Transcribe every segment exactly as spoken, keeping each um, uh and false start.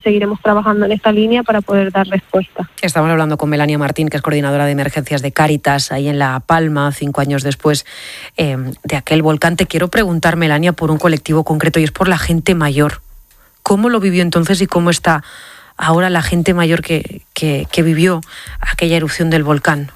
seguiremos trabajando en esta línea para poder dar respuesta. Estamos hablando con Melania Martín, que es coordinadora de emergencias de Cáritas, ahí en La Palma, cinco años después eh, de aquel volcán. Te quiero preguntar, Melania, por un colectivo concreto, y es por la gente mayor. ¿Cómo lo vivió entonces y cómo está ahora la gente mayor que, que, que vivió aquella erupción del volcán?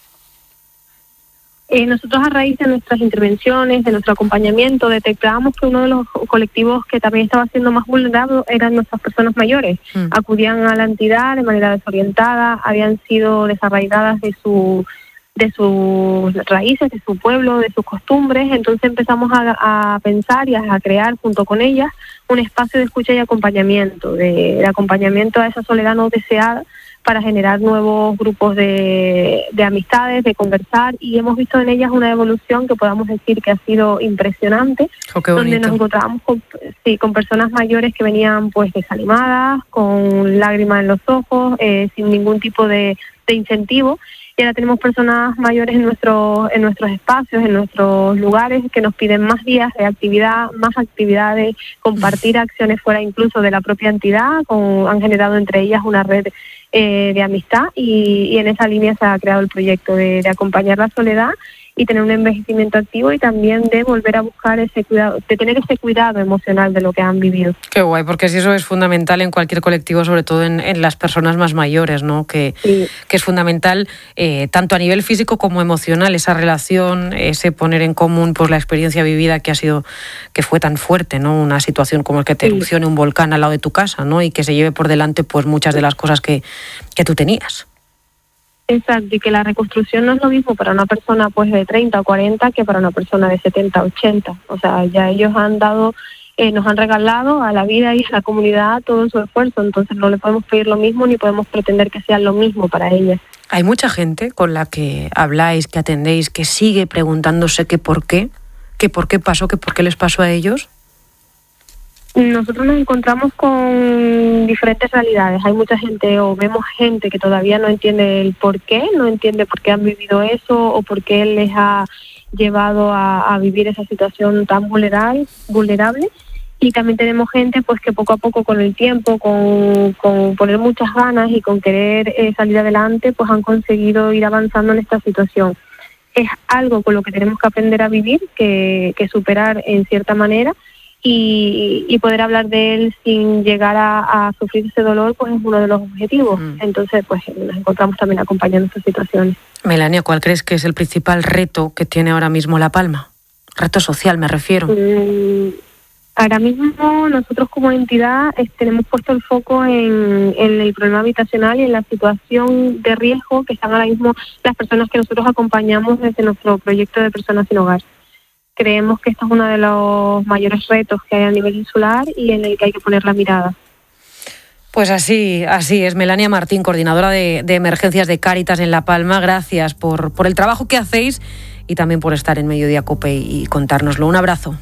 Eh, nosotros, a raíz de nuestras intervenciones, de nuestro acompañamiento, detectábamos que uno de los colectivos que también estaba siendo más vulnerado eran nuestras personas mayores. Mm. Acudían a la entidad de manera desorientada, habían sido desarraigadas de su de sus raíces, de su pueblo, de sus costumbres. Entonces empezamos a, a pensar y a, a crear junto con ellas un espacio de escucha y acompañamiento, de, de acompañamiento a esa soledad no deseada, para generar nuevos grupos de, de amistades, de conversar, y hemos visto en ellas una evolución que podamos decir que ha sido impresionante, oh, qué bonito. Donde nos encontramos con, sí, con personas mayores que venían pues desanimadas, con lágrimas en los ojos, eh, sin ningún tipo de, de incentivo. Y ahora tenemos personas mayores en, nuestro, en nuestros espacios, en nuestros lugares, que nos piden más días de actividad, más actividades, compartir acciones fuera incluso de la propia entidad. Con, han generado entre ellas una red eh, de amistad, y, y en esa línea se ha creado el proyecto de, de acompañar la soledad y tener un envejecimiento activo, y también de volver a buscar ese cuidado, de tener ese cuidado emocional de lo que han vivido. Qué guay, porque si eso es fundamental en cualquier colectivo, sobre todo en, en las personas más mayores, ¿no? Que, sí. que es fundamental eh, tanto a nivel físico como emocional, esa relación, ese poner en común pues la experiencia vivida que ha sido, que fue tan fuerte, ¿no? Una situación como el que te sí. erupcione un volcán al lado de tu casa, ¿no? Y que se lleve por delante pues muchas de las cosas que, que tú tenías. Exacto, y que la reconstrucción no es lo mismo para una persona pues de treinta o cuarenta que para una persona de setenta o ochenta. O sea, ya ellos han dado, eh, nos han regalado a la vida y a la comunidad todo su esfuerzo, entonces no le podemos pedir lo mismo ni podemos pretender que sea lo mismo para ellas. Hay mucha gente con la que habláis, que atendéis, que sigue preguntándose que por qué, que por qué pasó, que por qué les pasó a ellos. Nosotros nos encontramos con diferentes realidades. Hay mucha gente, o vemos gente que todavía no entiende el por qué, no entiende por qué han vivido eso o por qué les ha llevado a, a vivir esa situación tan vulnerable, vulnerable. Y también tenemos gente pues que poco a poco, con el tiempo, con, con poner muchas ganas y con querer eh, salir adelante, pues han conseguido ir avanzando en esta situación. Es algo con lo que tenemos que aprender a vivir, que, que superar en cierta manera. Y, y poder hablar de él sin llegar a, a sufrir ese dolor, pues es uno de los objetivos. Mm. Entonces, pues nos encontramos también acompañando estas situaciones. Melania, ¿cuál crees que es el principal reto que tiene ahora mismo La Palma? Reto social, me refiero. Mm, ahora mismo nosotros como entidad eh, tenemos puesto el foco en, en el problema habitacional y en la situación de riesgo que están ahora mismo las personas que nosotros acompañamos desde nuestro proyecto de Personas Sin Hogar. Creemos que esto es uno de los mayores retos que hay a nivel insular y en el que hay que poner la mirada. Pues así, así es. Melania Martín, coordinadora de, de emergencias de Cáritas en La Palma. Gracias por, por el trabajo que hacéis y también por estar en Mediodía COPE y, y contárnoslo. Un abrazo.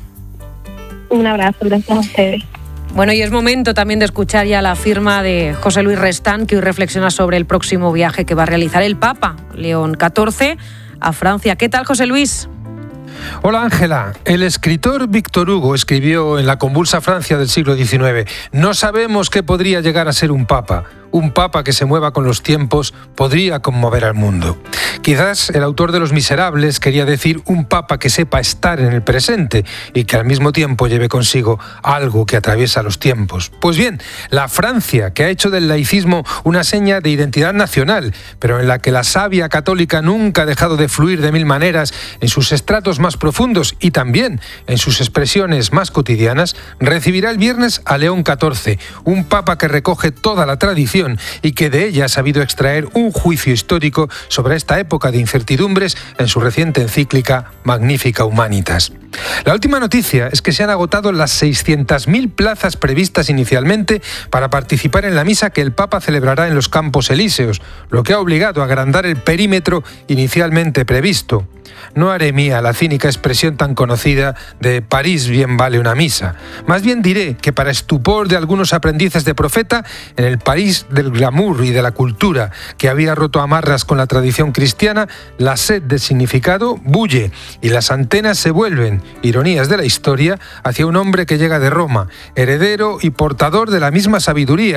Un abrazo, gracias a ustedes. Bueno, y es momento también de escuchar ya la firma de José Luis Restán, que hoy reflexiona sobre el próximo viaje que va a realizar el Papa León catorce a Francia. ¿Qué tal, José Luis? Hola Ángela, el escritor Víctor Hugo escribió en la convulsa Francia del siglo diecinueve: no sabemos qué podría llegar a ser un papa. Un papa que se mueva con los tiempos podría conmover al mundo. Quizás el autor de Los Miserables quería decir un papa que sepa estar en el presente y que al mismo tiempo lleve consigo algo que atraviesa los tiempos. Pues bien, la Francia, que ha hecho del laicismo una seña de identidad nacional, pero en la que la savia católica nunca ha dejado de fluir de mil maneras en sus estratos más profundos y también en sus expresiones más cotidianas, recibirá el viernes a León catorce, un papa que recoge toda la tradición y que de ella ha sabido extraer un juicio histórico sobre esta época de incertidumbres en su reciente encíclica Magnificat Humanitas. La última noticia es que se han agotado las seiscientas mil plazas previstas inicialmente para participar en la misa que el Papa celebrará en los Campos Elíseos, lo que ha obligado a agrandar el perímetro inicialmente previsto. No haré mía la cínica expresión tan conocida de París bien vale una misa. Más bien diré que para estupor de algunos aprendices de profeta, en el París del glamour y de la cultura, que había roto amarras con la tradición cristiana, la sed de significado bulle y las antenas se vuelven, ironías de la historia, hacia un hombre que llega de Roma, heredero y portador de la misma sabiduría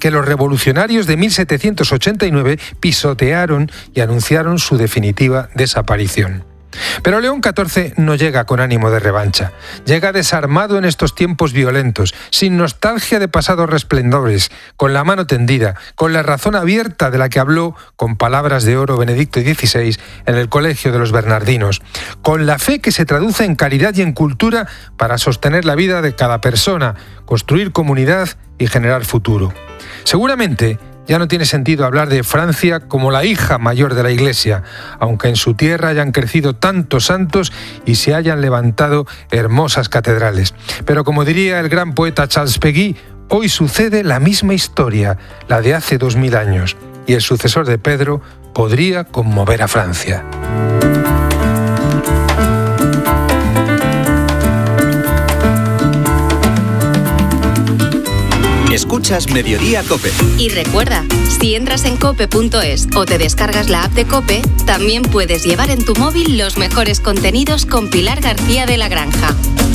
que los revolucionarios de mil setecientos ochenta y nueve pisotearon y anunciaron su definitiva desaparición. Pero León catorce no llega con ánimo de revancha. Llega desarmado en estos tiempos violentos, sin nostalgia de pasados resplendores, con la mano tendida, con la razón abierta de la que habló con palabras de oro Benedicto dieciséis en el Colegio de los Bernardinos, con la fe que se traduce en caridad y en cultura para sostener la vida de cada persona, construir comunidad y generar futuro. Seguramente ya no tiene sentido hablar de Francia como la hija mayor de la Iglesia, aunque en su tierra hayan crecido tantos santos y se hayan levantado hermosas catedrales. Pero como diría el gran poeta Charles Péguy, hoy sucede la misma historia, la de hace dos mil años, y el sucesor de Pedro podría conmover a Francia. Escuchas Mediodía COPE. Y recuerda, si entras en cope punto es o te descargas la app de COPE, también puedes llevar en tu móvil los mejores contenidos con Pilar García de la Granja.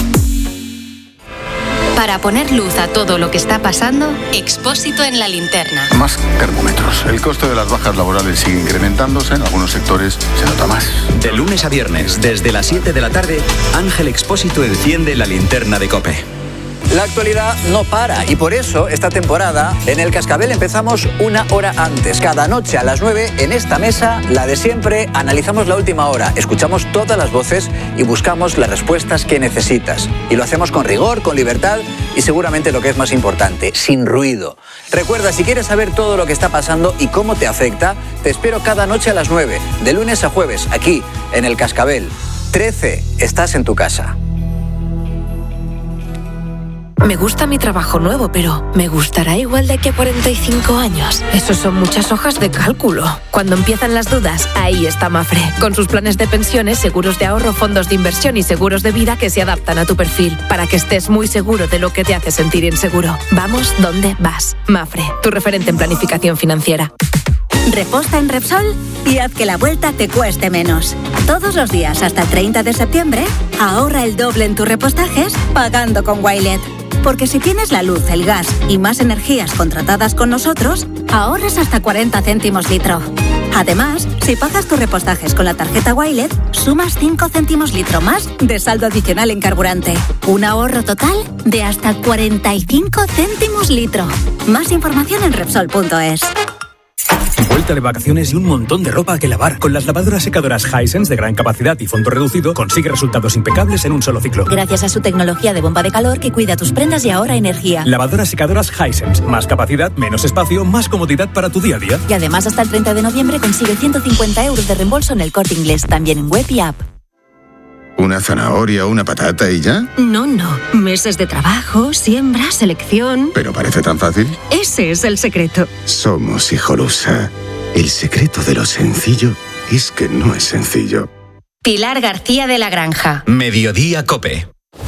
Para poner luz a todo lo que está pasando, Expósito en la linterna. Más termómetros. El coste de las bajas laborales sigue incrementándose. En algunos sectores se nota más. De lunes a viernes, desde las siete de la tarde, Ángel Expósito enciende la linterna de COPE. La actualidad no para y por eso esta temporada en El Cascabel empezamos una hora antes. Cada noche a las nueve en esta mesa, la de siempre, analizamos la última hora, escuchamos todas las voces y buscamos las respuestas que necesitas. Y lo hacemos con rigor, con libertad y seguramente lo que es más importante, sin ruido. Recuerda, si quieres saber todo lo que está pasando y cómo te afecta, te espero cada noche a las nueve, de lunes a jueves, aquí en El Cascabel. trece, estás en tu casa. Me gusta mi trabajo nuevo, pero ¿me gustará igual de aquí a cuarenta y cinco años? Eso son muchas hojas de cálculo. Cuando empiezan las dudas, ahí está Mafre, con sus planes de pensiones, seguros de ahorro, fondos de inversión y seguros de vida que se adaptan a tu perfil, para que estés muy seguro de lo que te hace sentir inseguro. Vamos donde vas. Mafre, tu referente en planificación financiera. Reposta en Repsol y haz que la vuelta te cueste menos. Todos los días hasta el treinta de septiembre, ahorra el doble en tus repostajes pagando con Wilet. Porque si tienes la luz, el gas y más energías contratadas con nosotros, ahorras hasta cuarenta céntimos litro. Además, si pagas tus repostajes con la tarjeta Wilet, sumas cinco céntimos litro más de saldo adicional en carburante. Un ahorro total de hasta cuarenta y cinco céntimos litro. Más información en Repsol punto es. Vuelta de vacaciones y un montón de ropa que lavar. Con las lavadoras secadoras Hisense de gran capacidad y fondo reducido, consigue resultados impecables en un solo ciclo. Gracias a su tecnología de bomba de calor que cuida tus prendas y ahorra energía. Lavadoras secadoras Hisense. Más capacidad, menos espacio, más comodidad para tu día a día. Y además hasta el treinta de noviembre consigue ciento cincuenta euros de reembolso en El Corte Inglés, también en web y app. ¿Una zanahoria, una patata y ya? No, no. Meses de trabajo, siembra, selección... ¿Pero parece tan fácil? Ese es el secreto. Somos Hijolusa. El secreto de lo sencillo es que no es sencillo. Pilar García de la Granja. Mediodía COPE.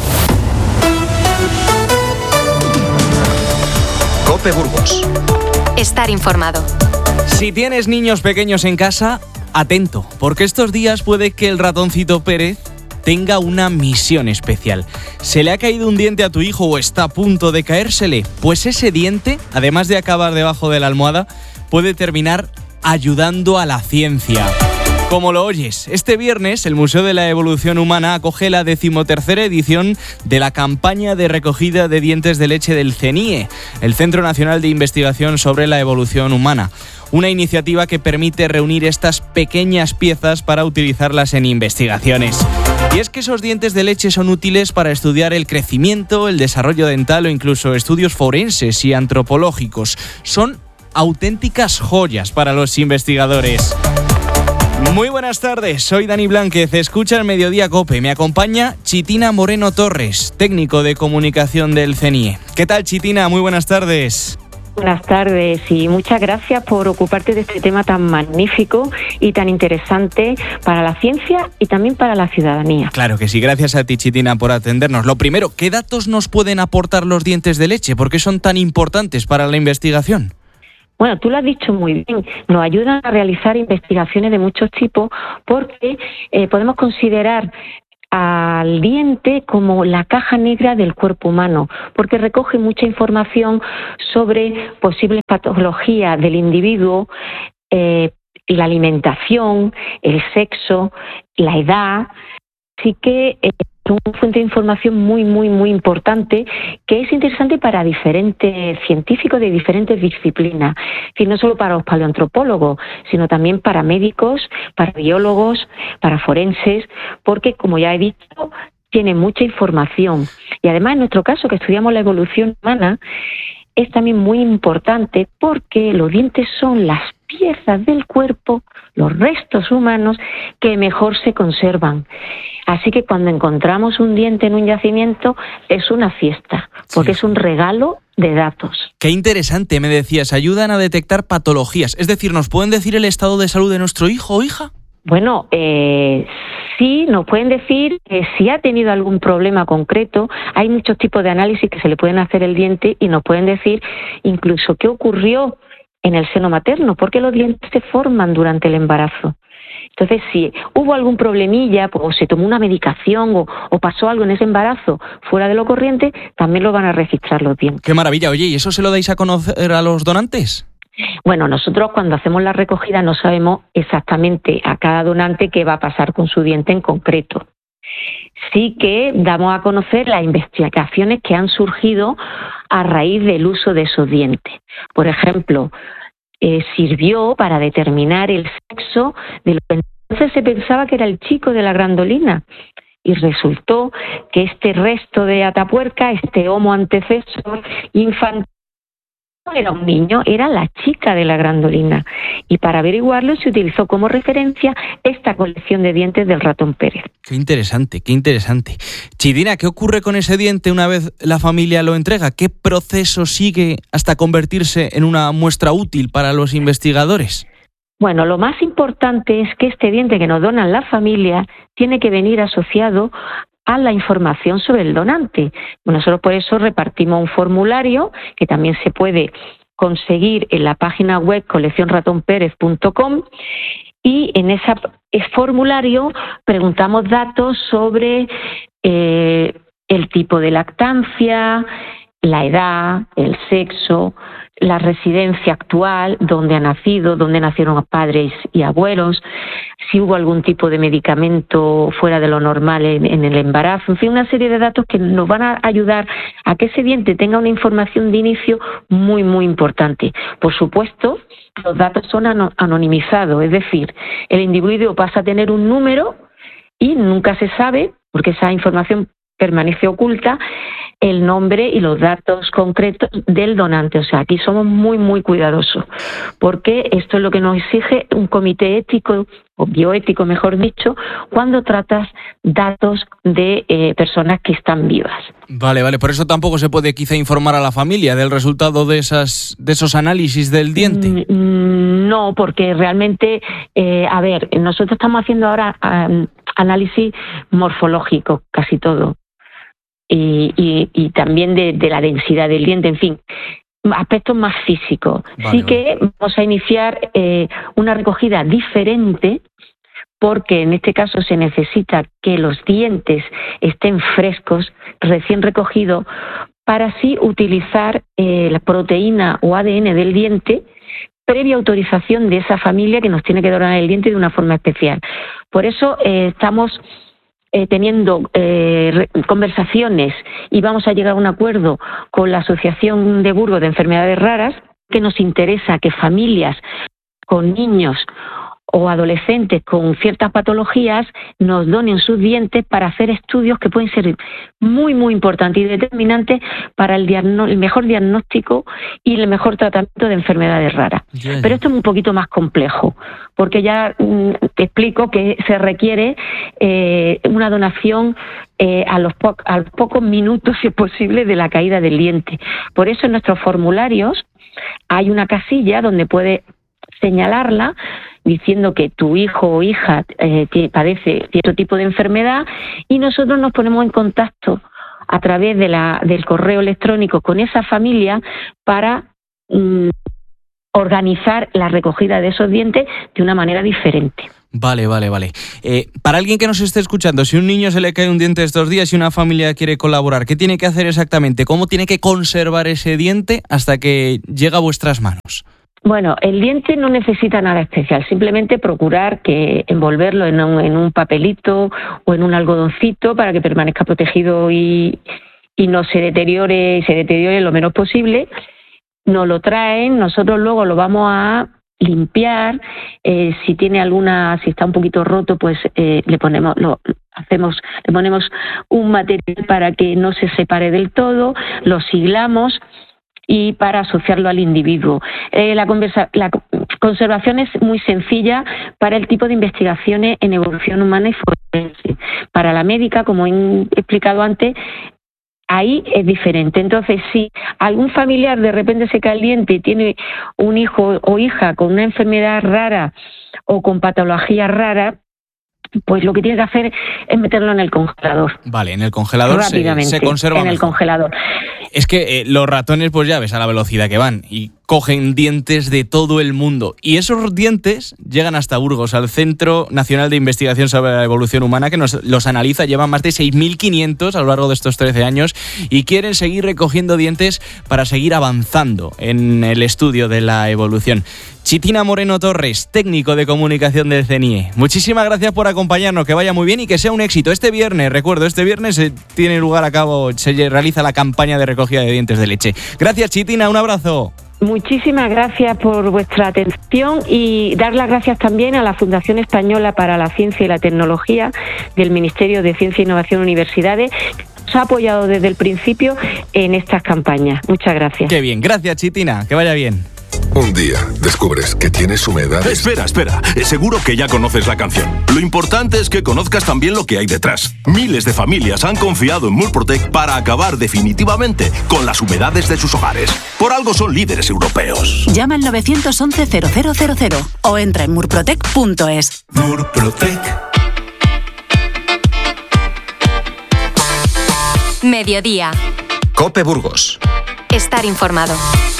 COPE Burgos. Estar informado. Si tienes niños pequeños en casa, atento, porque estos días puede que el ratoncito Pérez tenga una misión especial. ¿Se le ha caído un diente a tu hijo o está a punto de caérsele? Pues ese diente, además de acabar debajo de la almohada, puede terminar ayudando a la ciencia. Como lo oyes, este viernes el Museo de la Evolución Humana acoge la decimotercera edición de la campaña de recogida de dientes de leche del CENIE, el Centro Nacional de Investigación sobre la Evolución Humana. Una iniciativa que permite reunir estas pequeñas piezas para utilizarlas en investigaciones. Y es que esos dientes de leche son útiles para estudiar el crecimiento, el desarrollo dental o incluso estudios forenses y antropológicos. Son auténticas joyas para los investigadores. Muy buenas tardes, soy Dani Blánquez, escucha el Mediodía COPE. Me acompaña Chitina Moreno Torres, técnico de comunicación del CENIE. ¿Qué tal, Chitina? Muy buenas tardes. Buenas tardes y muchas gracias por ocuparte de este tema tan magnífico y tan interesante para la ciencia y también para la ciudadanía. Claro que sí, gracias a ti, Chitina, por atendernos. Lo primero, ¿qué datos nos pueden aportar los dientes de leche? ¿Por qué son tan importantes para la investigación? Bueno, tú lo has dicho muy bien, nos ayudan a realizar investigaciones de muchos tipos porque eh, podemos considerar al diente como la caja negra del cuerpo humano, porque recoge mucha información sobre posibles patologías del individuo, eh, la alimentación, el sexo, la edad. Así que eh, es una fuente de información muy, muy, muy importante, que es interesante para diferentes científicos de diferentes disciplinas. Es decir, no solo para los paleoantropólogos, sino también para médicos, para biólogos, para forenses, porque, como ya he dicho, tiene mucha información. Y además, en nuestro caso, que estudiamos la evolución humana, es también muy importante porque los dientes son las piezas del cuerpo, los restos humanos, que mejor se conservan. Así que cuando encontramos un diente en un yacimiento es una fiesta, porque sí, es un regalo de datos. Qué interesante, me decías, ayudan a detectar patologías. Es decir, ¿nos pueden decir el estado de salud de nuestro hijo o hija? Bueno, eh, sí, nos pueden decir que si ha tenido algún problema concreto. Hay muchos tipos de análisis que se le pueden hacer al diente y nos pueden decir incluso qué ocurrió en el seno materno, porque los dientes se forman durante el embarazo. Entonces, si hubo algún problemilla, pues, o se tomó una medicación o, o pasó algo en ese embarazo fuera de lo corriente, también lo van a registrar los dientes. ¡Qué maravilla! Oye, ¿y eso se lo dais a conocer a los donantes? Bueno, nosotros cuando hacemos la recogida no sabemos exactamente a cada donante qué va a pasar con su diente en concreto. Sí que damos a conocer las investigaciones que han surgido a raíz del uso de esos dientes. Por ejemplo, eh, sirvió para determinar el sexo de lo que entonces se pensaba que era el chico de la grandolina. Y resultó que este resto de atapuerca, este homo antecesor infantil, no era un niño, era la chica de la grandolina. Y para averiguarlo se utilizó como referencia esta colección de dientes del ratón Pérez. Qué interesante, qué interesante. Chidina, ¿qué ocurre con ese diente una vez la familia lo entrega? ¿Qué proceso sigue hasta convertirse en una muestra útil para los investigadores? Bueno, lo más importante es que este diente que nos donan la familia tiene que venir asociado a la información sobre el donante. Bueno, nosotros por eso repartimos un formulario que también se puede conseguir en la página web colección ratón pérez punto com, y en ese formulario preguntamos datos sobre eh, el tipo de lactancia, la edad, el sexo, la residencia actual, dónde ha nacido, dónde nacieron padres y abuelos, si hubo algún tipo de medicamento fuera de lo normal en, en el embarazo, en fin, una serie de datos que nos van a ayudar a que ese diente tenga una información de inicio muy, muy importante. Por supuesto, los datos son anonimizados, es decir, el individuo pasa a tener un número y nunca se sabe, porque esa información permanece oculta, el nombre y los datos concretos del donante. O sea, aquí somos muy, muy cuidadosos, porque esto es lo que nos exige un comité ético, o bioético, mejor dicho, cuando tratas datos de eh, personas que están vivas. Vale, vale. Por eso tampoco se puede quizá informar a la familia del resultado de esas de esos análisis del diente. Mm, no, porque realmente, eh, a ver, nosotros estamos haciendo ahora um, análisis morfológico, casi todo. Y, y, y también de, de la densidad del diente, en fin, aspectos más físicos. Vale, sí que vale. Vamos a iniciar eh, una recogida diferente, porque en este caso se necesita que los dientes estén frescos, recién recogidos, para así utilizar eh, la proteína o A D N del diente previa autorización de esa familia que nos tiene que donar el diente de una forma especial. Por eso eh, estamos Eh, teniendo eh, re, conversaciones y vamos a llegar a un acuerdo con la Asociación de Burgos de Enfermedades Raras, que nos interesa que familias con niños o adolescentes con ciertas patologías nos donen sus dientes para hacer estudios que pueden ser muy, muy importantes y determinantes para el, diagno- el mejor diagnóstico y el mejor tratamiento de enfermedades raras. Yeah, yeah. Pero esto es un poquito más complejo, porque ya mm, te explico que se requiere eh, una donación eh, a, los po- a los pocos minutos, si es posible, de la caída del diente. Por eso en nuestros formularios hay una casilla donde puedes señalarla, diciendo que tu hijo o hija eh, que padece cierto tipo de enfermedad, y nosotros nos ponemos en contacto a través de la, del correo electrónico con esa familia para mm, organizar la recogida de esos dientes de una manera diferente. Vale, vale, vale. Eh, para alguien que nos esté escuchando, si un niño se le cae un diente estos días y una familia quiere colaborar, ¿qué tiene que hacer exactamente? ¿Cómo tiene que conservar ese diente hasta que llega a vuestras manos? Bueno, el diente no necesita nada especial, simplemente procurar que envolverlo en un, en un papelito o en un algodoncito para que permanezca protegido y, y no se deteriore, y se deteriore lo menos posible. Nos lo traen, nosotros luego lo vamos a limpiar, eh, si tiene alguna, si está un poquito roto, pues eh, le ponemos, lo hacemos, le ponemos un material para que no se separe del todo, lo siglamos y para asociarlo al individuo. Eh, la, conversa, la conservación es muy sencilla para el tipo de investigaciones en evolución humana y forense. Para la médica, como he explicado antes, ahí es diferente. Entonces, si algún familiar de repente se cae el diente y tiene un hijo o hija con una enfermedad rara o con patología rara, pues lo que tiene que hacer es meterlo en el congelador. Vale, en el congelador se, se conserva en el mejor. congelador. Es que eh, los ratones, pues ya ves a la velocidad que van y cogen dientes de todo el mundo. Y esos dientes llegan hasta Burgos, al Centro Nacional de Investigación sobre la Evolución Humana, que nos los analiza. Llevan más de seis mil quinientos a lo largo de estos trece años y quieren seguir recogiendo dientes para seguir avanzando en el estudio de la evolución. Chitina Moreno Torres, técnico de comunicación del C N I E. Muchísimas gracias por acompañarnos, que vaya muy bien y que sea un éxito. Este viernes, recuerdo, este viernes se tiene lugar a cabo, se realiza la campaña de recogida de dientes de leche. Gracias, Chitina, un abrazo. Muchísimas gracias por vuestra atención y dar las gracias también a la Fundación Española para la Ciencia y la Tecnología del Ministerio de Ciencia, Innovación y Universidades, que nos ha apoyado desde el principio en estas campañas. Muchas gracias. Qué bien, gracias, Chitina, que vaya bien. Un día descubres que tienes humedad. Espera, espera. Seguro que ya conoces la canción. Lo importante es que conozcas también lo que hay detrás. Miles de familias han confiado en Murprotec para acabar definitivamente con las humedades de sus hogares. Por algo son líderes europeos. Llama al nueve once cero cero cero cero o entra en murprotec punto es. Murprotec. Mediodía. COPE Burgos. Estar informado.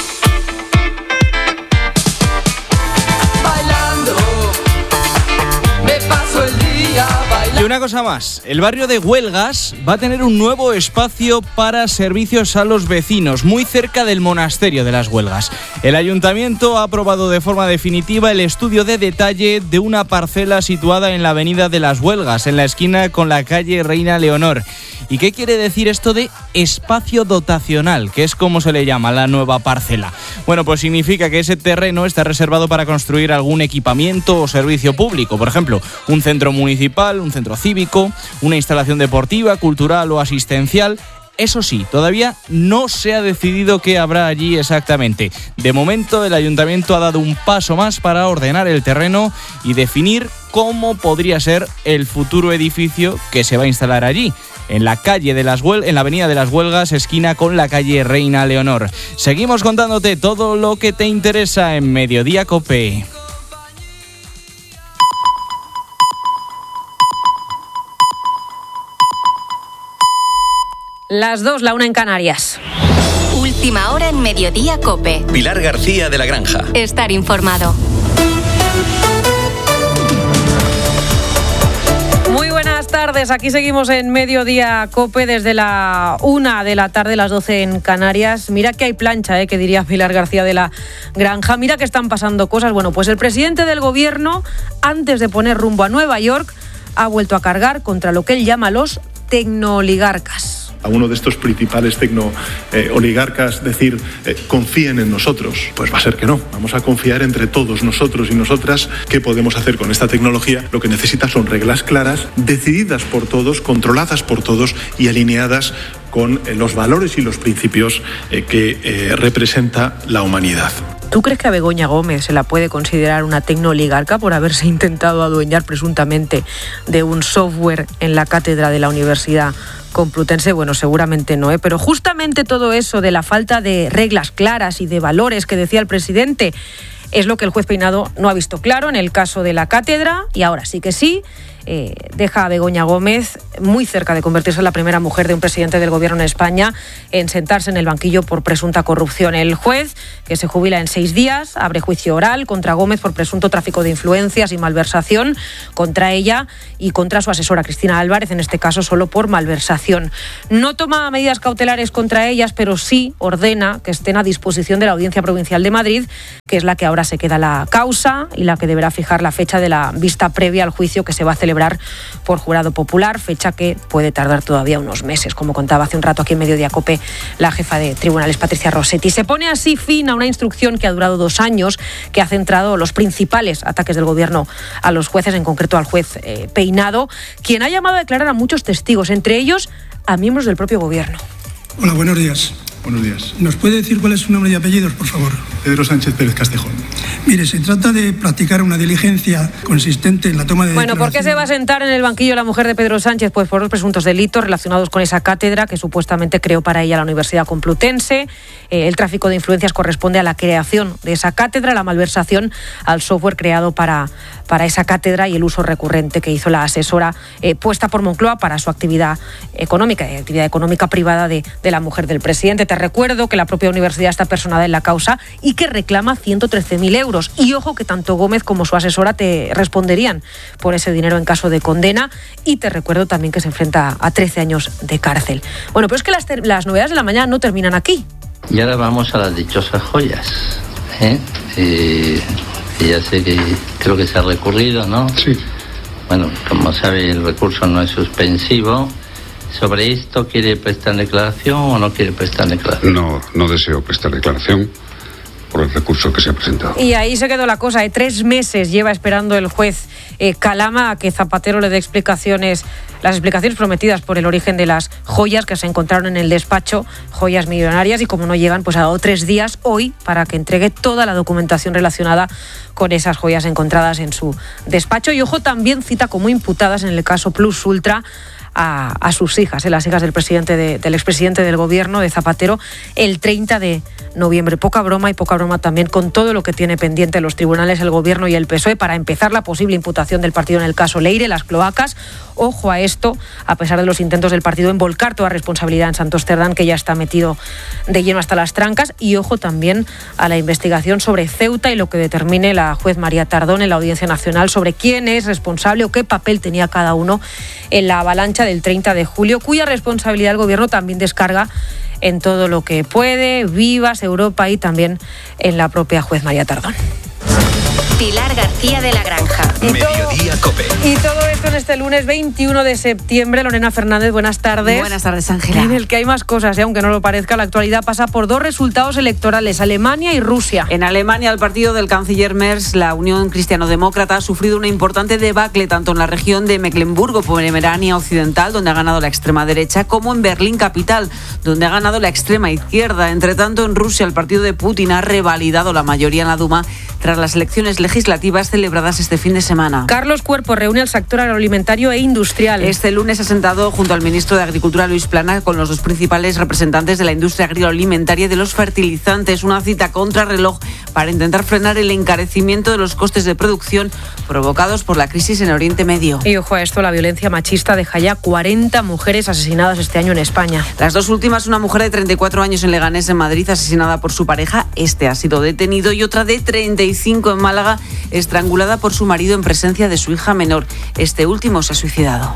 Y una cosa más, el barrio de Huelgas va a tener un nuevo espacio para servicios a los vecinos, muy cerca del monasterio de las Huelgas. El ayuntamiento ha aprobado de forma definitiva el estudio de detalle de una parcela situada en la avenida de las Huelgas, en la esquina con la calle Reina Leonor. ¿Y qué quiere decir esto de espacio dotacional, que es como se le llama a la nueva parcela? Bueno, pues significa que ese terreno está reservado para construir algún equipamiento o servicio público, por ejemplo, un centro municipal, un centro cívico, una instalación deportiva, cultural o asistencial. Eso sí, todavía no se ha decidido qué habrá allí exactamente. De momento, el ayuntamiento ha dado un paso más para ordenar el terreno y definir cómo podría ser el futuro edificio que se va a instalar allí, en la calle de las Huel- en la avenida de las Huelgas, esquina con la calle Reina Leonor. Seguimos contándote todo lo que te interesa en Mediodía COPE. Las dos, la una en Canarias. Última hora en Mediodía COPE. Pilar García de la Granja. Estar informado. Muy buenas tardes, aquí seguimos en Mediodía COPE desde la una de la tarde, las doce en Canarias. Mira que hay plancha, ¿eh? Que diría Pilar García de la Granja. Mira que están pasando cosas. Bueno, pues el presidente del gobierno, antes de poner rumbo a Nueva York, ha vuelto a cargar contra lo que él llama los tecnooligarcas. A uno de estos principales tecno-oligarcas eh, decir, eh, confíen en nosotros, pues va a ser que no. Vamos a confiar entre todos nosotros y nosotras qué podemos hacer con esta tecnología. Lo que necesita son reglas claras, decididas por todos, controladas por todos y alineadas con eh, los valores y los principios eh, que eh, representa la humanidad. ¿Tú crees que a Begoña Gómez se la puede considerar una tecnooligarca por haberse intentado adueñar presuntamente de un software en la cátedra de la Universidad Complutense? Bueno, seguramente no, ¿eh? Pero justamente todo eso de la falta de reglas claras y de valores que decía el presidente es lo que el juez Peinado no ha visto claro en el caso de la cátedra, y ahora sí que sí. eh, deja a Begoña Gómez muy cerca de convertirse en la primera mujer de un presidente del gobierno en España en sentarse en el banquillo por presunta corrupción. El juez, que se jubila en seis días, abre juicio oral contra Gómez por presunto tráfico de influencias y malversación, contra ella y contra su asesora Cristina Álvarez, en este caso solo por malversación. No toma medidas cautelares contra ellas, pero sí ordena que estén a disposición de la Audiencia Provincial de Madrid, que es la que ahora se queda la causa y la que deberá fijar la fecha de la vista previa al juicio que se va a celebrar por jurado popular, fecha que puede tardar todavía unos meses, como contaba hace un rato aquí en Mediodía Cope la jefa de tribunales, Patricia Rossetti. Se pone así fin a una instrucción que ha durado dos años, que ha centrado los principales ataques del gobierno a los jueces, en concreto al juez eh, Peinado, quien ha llamado a declarar a muchos testigos, entre ellos a miembros del propio gobierno. Hola, buenos días. Buenos días. ¿Nos puede decir cuál es su nombre y apellidos, por favor? Pedro Sánchez Pérez Castejón. Mire, se trata de practicar una diligencia consistente en la toma de Bueno, ¿por qué se va a sentar en el banquillo la mujer de Pedro Sánchez? Pues por los presuntos delitos relacionados con esa cátedra que supuestamente creó para ella la Universidad Complutense. Eh, el tráfico de influencias corresponde a la creación de esa cátedra, la malversación al software creado para, para esa cátedra y el uso recurrente que hizo la asesora eh, puesta por Moncloa para su actividad económica, y actividad económica privada de, de la mujer del presidente. Te recuerdo que la propia universidad está personada en la causa y que reclama ciento trece mil euros. Y ojo que tanto Gómez como su asesora te responderían por ese dinero en caso de condena. Y te recuerdo también que se enfrenta a trece años de cárcel. Bueno, pero es que las, ter- las novedades de la mañana no terminan aquí. Y ahora vamos a las dichosas joyas. ¿eh? Eh, ya sé que creo que se ha recurrido, ¿no? Sí. Bueno, como sabe, el recurso no es suspensivo. ¿Sobre esto quiere prestar declaración o no quiere prestar declaración? No, no deseo prestar declaración por el recurso que se ha presentado. Y ahí se quedó la cosa. De tres meses lleva esperando el juez eh, Calama a que Zapatero le dé explicaciones, las explicaciones prometidas por el origen de las joyas que se encontraron en el despacho, joyas millonarias, y como no llegan, pues ha dado tres días hoy para que entregue toda la documentación relacionada con esas joyas encontradas en su despacho. Y ojo, también cita como imputadas en el caso Plus Ultra A, a sus hijas, eh, las hijas del presidente de, del expresidente del gobierno, de Zapatero, el treinta de noviembre. Poca broma y poca broma también con todo lo que tiene pendiente los tribunales, el gobierno y el P S O E para empezar la posible imputación del partido en el caso Leire, las cloacas. Ojo a esto, a pesar de los intentos del partido en volcar toda responsabilidad en Santos Cerdán, que ya está metido de lleno hasta las trancas. Y ojo también a la investigación sobre Ceuta y lo que determine la juez María Tardón en la Audiencia Nacional sobre quién es responsable o qué papel tenía cada uno en la avalancha del treinta de julio, cuya responsabilidad el gobierno también descarga en todo lo que puede, Vivas, Europa y también en la propia juez María Tardón. Pilar García de la Granja. Mediodía Cope. Y todo esto en este lunes veintiuno de septiembre. Lorena Fernández, buenas tardes. Buenas tardes, Ángela. En el que hay más cosas, ¿eh? Aunque no lo parezca, la actualidad pasa por dos resultados electorales, Alemania y Rusia. En Alemania, el partido del canciller Merz, la Unión Cristiano-Demócrata, ha sufrido una importante debacle tanto en la región de Mecklemburgo-Pomerania Occidental, donde ha ganado la extrema derecha, como en Berlín capital, donde ha ganado la extrema izquierda. Entre tanto, en Rusia, el partido de Putin ha revalidado la mayoría en la Duma tras las elecciones legislativas celebradas este fin de semana. Carlos Cuerpo reúne al sector agroalimentario e industrial. Este lunes ha sentado junto al ministro de Agricultura, Luis Plana, con los dos principales representantes de la industria agroalimentaria y de los fertilizantes. Una cita contrarreloj para intentar frenar el encarecimiento de los costes de producción provocados por la crisis en Oriente Medio. Y ojo a esto, la violencia machista deja ya cuarenta mujeres asesinadas este año en España. Las dos últimas, una mujer de treinta y cuatro años en Leganés, en Madrid, asesinada por su pareja, este ha sido detenido, y otra de treinta y cinco en Málaga, estrangulada por su marido en presencia de su hija menor. Este último se ha suicidado.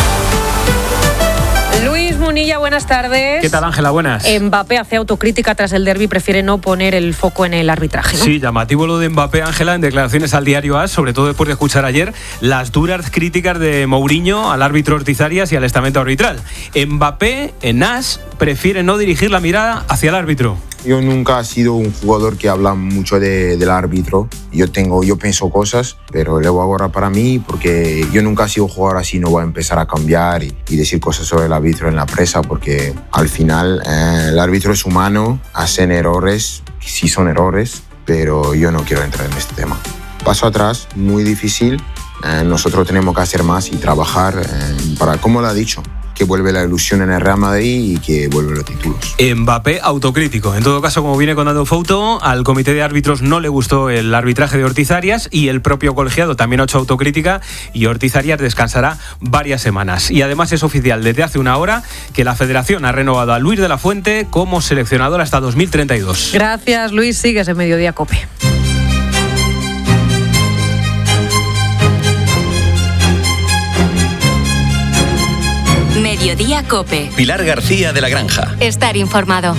Luis Munilla, buenas tardes. ¿Qué tal, Ángela? Buenas. Mbappé hace autocrítica tras el derbi, prefiere no poner el foco en el arbitraje, ¿no? Sí, llamativo lo de Mbappé, Ángela, en declaraciones al diario A S, sobre todo después de escuchar ayer las duras críticas de Mourinho al árbitro Ortiz Arias y al estamento arbitral. Mbappé, en A S, prefiere no dirigir la mirada hacia el árbitro. Yo nunca he sido un jugador que habla mucho de, del árbitro. Yo tengo, yo pienso cosas, pero le voy a guardar para mí, porque yo nunca he sido jugador así. No voy a empezar a cambiar y, y decir cosas sobre el árbitro en la prensa, porque al final eh, el árbitro es humano, hacen errores, sí son errores, pero yo no quiero entrar en este tema. Paso atrás, muy difícil. Eh, nosotros tenemos que hacer más y trabajar eh, para, como lo ha dicho, que vuelve la ilusión en el Real Madrid y que vuelven los títulos. Mbappé autocrítico. En todo caso, como viene contando Fouto, al comité de árbitros no le gustó el arbitraje de Ortiz Arias y el propio colegiado también ha hecho autocrítica y Ortiz Arias descansará varias semanas. Y además es oficial desde hace una hora que la Federación ha renovado a Luis de la Fuente como seleccionador hasta dos mil treinta y dos. Gracias, Luis. Sigues en Mediodía COPE. Mediodía COPE. Pilar García de la Granja. Estar informado.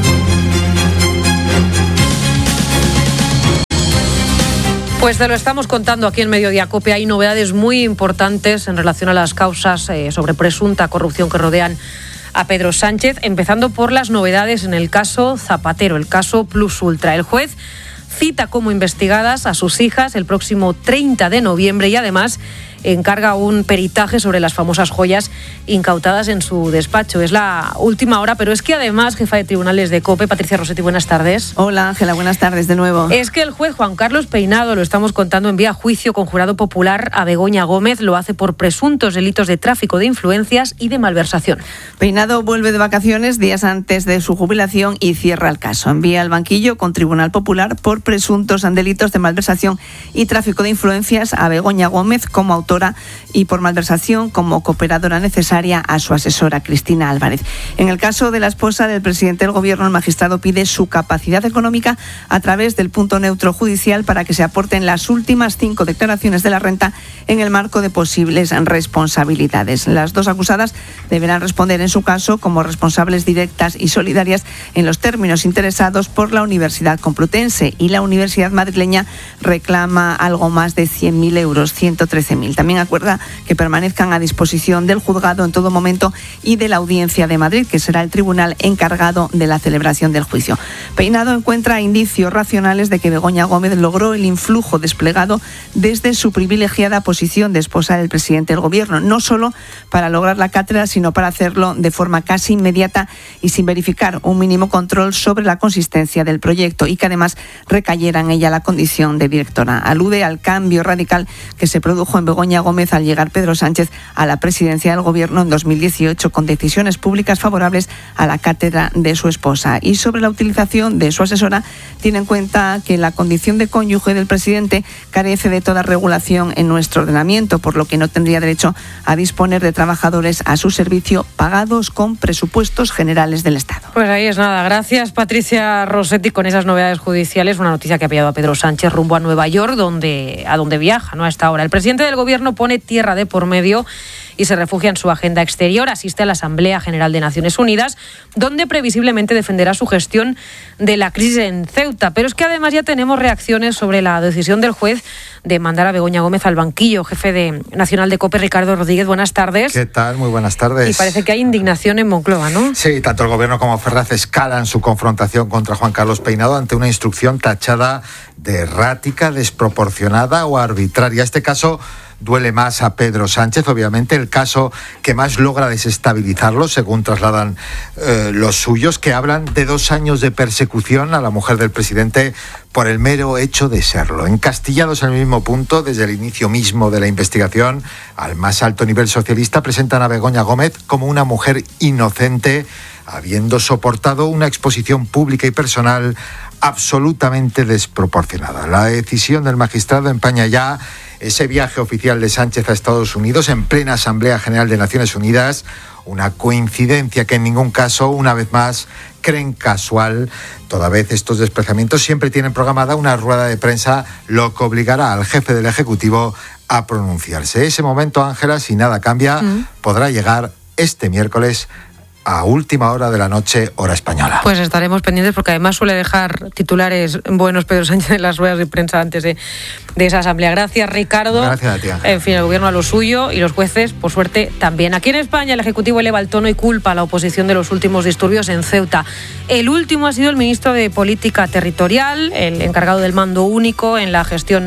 Pues te lo estamos contando aquí en Mediodía COPE. Hay novedades muy importantes en relación a las causas eh, sobre presunta corrupción que rodean a Pedro Sánchez, empezando por las novedades en el caso Zapatero, el caso Plus Ultra. El juez cita como investigadas a sus hijas el próximo treinta de noviembre y además encarga un peritaje sobre las famosas joyas incautadas en su despacho. Es la última hora, pero es que además, jefa de tribunales de COPE, Patricia Rossetti, buenas tardes. Hola, Ángela, buenas tardes de nuevo. Es que el juez Juan Carlos Peinado, lo estamos contando, envía a juicio con jurado popular a Begoña Gómez. Lo hace por presuntos delitos de tráfico de influencias y de malversación. Peinado vuelve de vacaciones días antes de su jubilación y cierra el caso. Envía al banquillo con tribunal popular por presuntos delitos de malversación y tráfico de influencias a Begoña Gómez como autora y por malversación como cooperadora necesaria a su asesora Cristina Álvarez. En el caso de la esposa del presidente del Gobierno, el magistrado pide su capacidad económica a través del punto neutro judicial para que se aporten las últimas cinco declaraciones de la renta en el marco de posibles responsabilidades. Las dos acusadas deberán responder en su caso como responsables directas y solidarias en los términos interesados por la Universidad Complutense, y la Universidad madrileña reclama algo más de cien mil euros, ciento trece mil. También acuerda que permanezcan a disposición del juzgado en todo momento y de la Audiencia de Madrid, que será el tribunal encargado de la celebración del juicio. Peinado encuentra indicios racionales de que Begoña Gómez logró el influjo desplegado desde su privilegiada posición de esposa del presidente del Gobierno, no solo para lograr la cátedra, sino para hacerlo de forma casi inmediata y sin verificar un mínimo control sobre la consistencia del proyecto, y que además recayera en ella la condición de directora. Alude al cambio radical que se produjo en Begoña Gómez al llegar Pedro Sánchez a la presidencia del Gobierno en dos mil dieciocho, con decisiones públicas favorables a la cátedra de su esposa. Y sobre la utilización de su asesora, tiene en cuenta que la condición de cónyuge del presidente carece de toda regulación en nuestro ordenamiento, por lo que no tendría derecho a disponer de trabajadores a su servicio pagados con presupuestos generales del Estado. Pues ahí es nada. Gracias, Patricia Rossetti, con esas novedades judiciales. Una noticia que ha pillado a Pedro Sánchez rumbo a Nueva York, donde, a donde viaja, ¿no?, a esta hora. El presidente del Gobierno pone tierra de por medio y se refugia en su agenda exterior. Asiste a la Asamblea General de Naciones Unidas, donde previsiblemente defenderá su gestión de la crisis en Ceuta. Pero es que además ya tenemos reacciones sobre la decisión del juez de mandar a Begoña Gómez al banquillo. Jefe de Nacional de COPE, Ricardo Rodríguez, buenas tardes. ¿Qué tal? Muy buenas tardes. Y parece que hay indignación en Moncloa, ¿no? Sí, tanto el Gobierno como Ferraz escalan su confrontación contra Juan Carlos Peinado ante una instrucción tachada de errática, desproporcionada o arbitraria. Este caso duele más a Pedro Sánchez, obviamente, el caso que más logra desestabilizarlo, según trasladan eh, los suyos, que hablan de dos años de persecución a la mujer del presidente por el mero hecho de serlo. Encastillados en el mismo punto, desde el inicio mismo de la investigación, al más alto nivel socialista, presentan a Begoña Gómez como una mujer inocente, habiendo soportado una exposición pública y personal absolutamente desproporcionada. La decisión del magistrado empaña ya ese viaje oficial de Sánchez a Estados Unidos en plena Asamblea General de Naciones Unidas, una coincidencia que en ningún caso, una vez más, creen casual. Toda vez estos desplazamientos siempre tienen programada una rueda de prensa, lo que obligará al jefe del Ejecutivo a pronunciarse. Ese momento, Ángela, si nada cambia, mm. podrá llegar este miércoles a última hora de la noche, hora española. Pues estaremos pendientes, porque además suele dejar titulares buenos Pedro Sánchez en las ruedas de prensa antes de, de esa asamblea. Gracias, Ricardo. Gracias a ti, Ángel. En fin, el Gobierno a lo suyo y los jueces, por suerte, también. Aquí en España, el Ejecutivo eleva el tono y culpa a la oposición de los últimos disturbios en Ceuta. El último ha sido el ministro de Política Territorial, el encargado del mando único en la gestión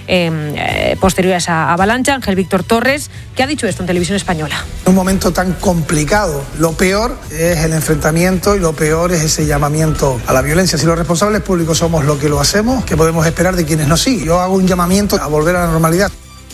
Eh, posterior a esa avalancha, Ángel Víctor Torres, que ha dicho esto en Televisión Española. Un momento tan complicado, lo peor es el enfrentamiento y lo peor es ese llamamiento a la violencia. Si los responsables públicos somos los que lo hacemos, ¿qué podemos esperar de quienes no siguen? Yo hago un llamamiento a volver a la normalidad.